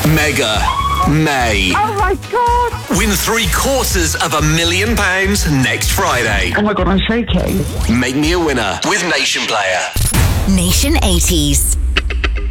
Mega May. Oh my God! Win £750,000 next Friday. Oh my God, I'm shaking. Make me a winner with Nation Player. Nation 80s.